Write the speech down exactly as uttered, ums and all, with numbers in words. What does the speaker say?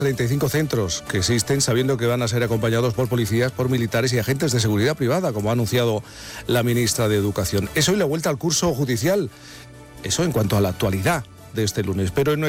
treinta y cinco centros que existen, sabiendo que van a ser acompañados por policías, por militares y agentes de seguridad privada, como ha anunciado la ministra de Educación. Es hoy la vuelta al curso judicial. Eso en cuanto a la actualidad de este lunes. Pero en